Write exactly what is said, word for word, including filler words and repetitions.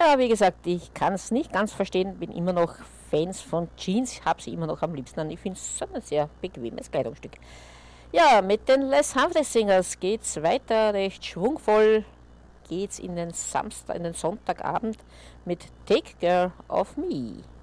Ja, wie gesagt, ich kann es nicht ganz verstehen, bin immer noch Fans von Jeans, habe sie immer noch am liebsten an. Ich finde es ein sehr bequemes Kleidungsstück. Ja, mit den Les Humphreys Singers geht's weiter, recht schwungvoll geht's in den Samstag, in den Sonntagabend mit Take Care of Me.